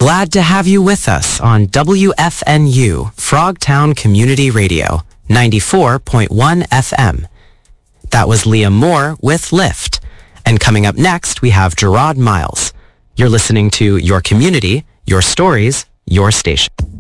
Glad to have you with us on WFNU, Frogtown Community Radio, 94.1 FM. That was Liam Moore with Lift. And coming up next, we have Gerard Miles. You're listening to Your Community, Your Stories, Your Station.